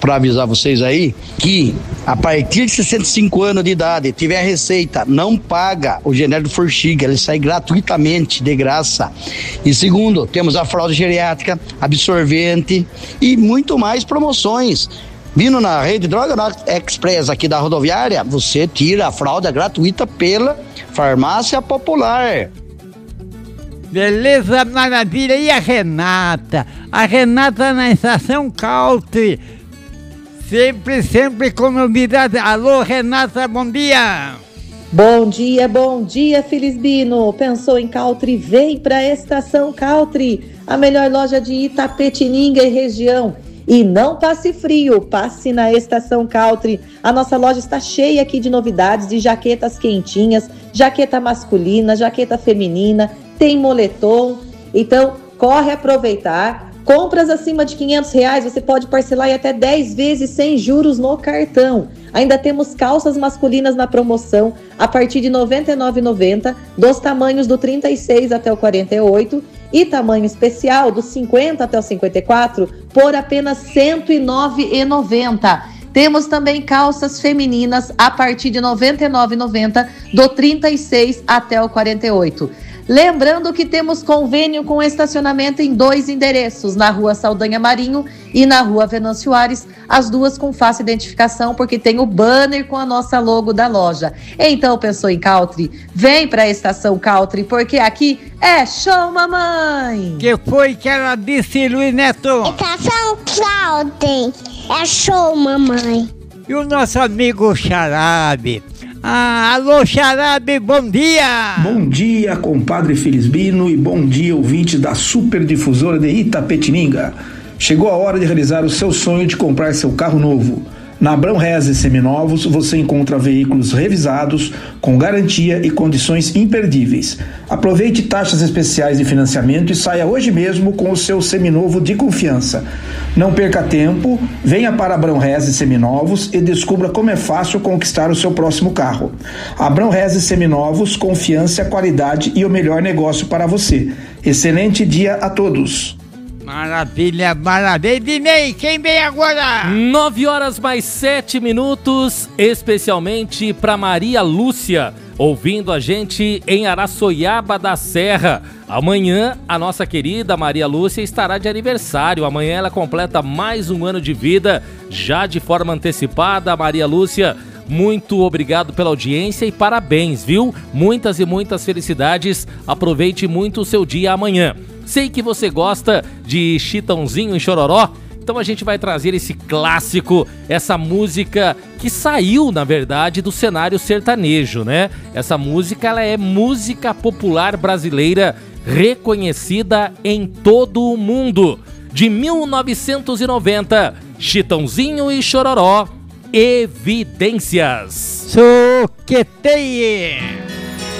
para avisar vocês aí que a partir de 65 anos de idade, tiver receita, não paga o genérico Forxiga, ele sai gratuitamente, de graça. E segundo, temos a fralda geriátrica, absorvente e muito mais promoções. Vindo na rede Droga Express aqui da rodoviária, você tira a fralda gratuita pela Farmácia Popular. Beleza, maravilha. E a Renata? A Renata na Estação Country. Sempre com novidade. Alô, Renata, bom dia. Bom dia, Felisbino. Pensou em Country? Vem para a Estação Country, a melhor loja de Itapetininga e região. E não passe frio, passe na Estação Country. A nossa loja está cheia aqui de novidades, de jaquetas quentinhas, jaqueta masculina, jaqueta feminina, tem moletom. Então, corre aproveitar. Compras acima de R$500, você pode parcelar em até 10 vezes sem juros no cartão. Ainda temos calças masculinas na promoção a partir de R$ 99,90, dos tamanhos do 36 até o 48 e tamanho especial do 50 até o 54 por apenas R$ 109,90. Temos também calças femininas a partir de R$ 99,90, do 36 até o 48. Lembrando que temos convênio com estacionamento em 2 endereços, na Rua Saldanha Marinho e na Rua Venâncio Aires, as duas com fácil identificação, porque tem o banner com a nossa logo da loja. Então, pensou em Country? Vem para a Estação Country, porque aqui é show, mamãe! Que foi que ela disse, Luiz Neto? Estação Country, é show, mamãe! E o nosso amigo Xarabe? Alô, Xarabe, bom dia! Bom dia, compadre Felisbino, e bom dia, ouvinte da Super Difusora de Itapetininga. Chegou a hora de realizar o seu sonho de comprar seu carro novo. Na Abrão Reze Seminovos você encontra veículos revisados, com garantia e condições imperdíveis. Aproveite taxas especiais de financiamento e saia hoje mesmo com o seu seminovo de confiança. Não perca tempo, venha para Abrão Reze Seminovos e descubra como é fácil conquistar o seu próximo carro. Abrão Reze Seminovos, confiança, qualidade e o melhor negócio para você. Excelente dia a todos! Maravilha, maravilha. Dinei, quem vem agora? 9h07, especialmente para Maria Lúcia, ouvindo a gente em Araçoiaba da Serra. Amanhã, a nossa querida Maria Lúcia estará de aniversário. Amanhã ela completa mais um ano de vida, já de forma antecipada. Maria Lúcia, muito obrigado pela audiência e parabéns, viu? Muitas e muitas felicidades. Aproveite muito o seu dia amanhã. Sei que você gosta de Chitãozinho e Chororó, então a gente vai trazer esse clássico, essa música que saiu, na verdade, do cenário sertanejo, né? Essa música, ela é música popular brasileira reconhecida em todo o mundo. De 1990, Chitãozinho e Chororó, Evidências. Soqueteie!